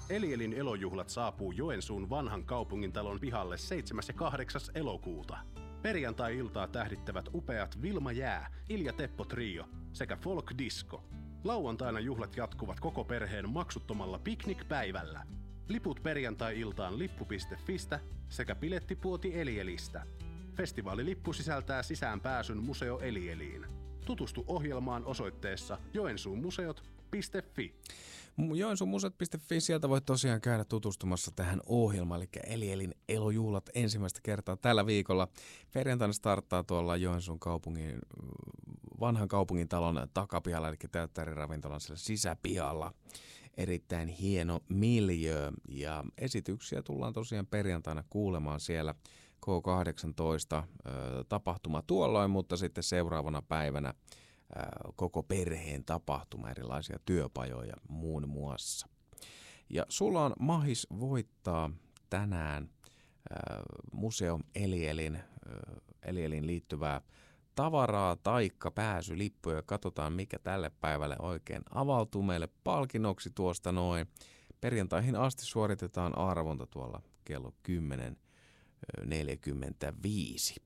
Elielin elojuhlat saapuu Joensuun vanhan kaupungintalon pihalle 7. ja 8. elokuuta. Perjantai-iltaa tähdittävät upeat Vilma Jää, Ilja Teppo Trio sekä Folk Disco. Lauantaina juhlat jatkuvat koko perheen maksuttomalla piknikpäivällä. Liput perjantai-iltaan lippu.fistä sekä bilettipuoti Elielistä. Festivaalilippu sisältää sisäänpääsyn Museo Elieliin. Tutustu ohjelmaan osoitteessa joensuumuseot.fi. Joensuumuseot.fi, sieltä voit tosiaan käydä tutustumassa tähän ohjelmaan, eli Elielin elojuhlat ensimmäistä kertaa tällä viikolla. Perjantaina starttaa tuolla Joensuun kaupungin, vanhan kaupungintalon takapihalla, eli Teatteriravintolan siellä sisäpihalla. Erittäin hieno miljöö ja esityksiä tullaan tosiaan perjantaina kuulemaan siellä K18 tapahtuma tuolloin, mutta sitten seuraavana päivänä koko perheen tapahtuma, erilaisia työpajoja muun muassa. Ja sulla on mahis voittaa tänään Museo Elielin liittyvää tavaraa taikka pääsylippuja. Katsotaan, mikä tälle päivälle oikein avautuu meille palkinnoksi tuosta noin. Perjantaihin asti suoritetaan arvonta tuolla kello 10.45.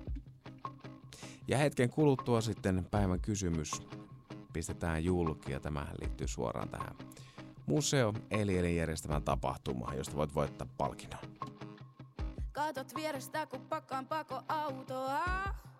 Ja hetken kuluttua sitten päivän kysymys pistetään julki, ja tämähän liittyy suoraan tähän Museo Elielin järjestämään tapahtumaan, josta voit voittaa palkinnon. Katot vierestä, kun pakkaan pakoautoa.